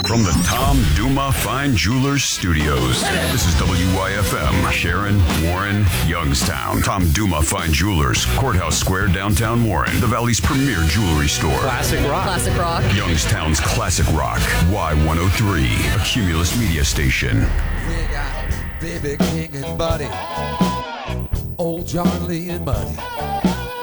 From the Tom Duma Fine Jewelers Studios, this is WYFM, Sharon, Warren, Youngstown. Tom Duma Fine Jewelers, Courthouse Square, downtown Warren, the Valley's premier jewelry store. Classic rock. Classic rock. Youngstown's classic rock, Y103, a Cumulus media station. We got Baby King and Buddy, Old John Lee and Muddy.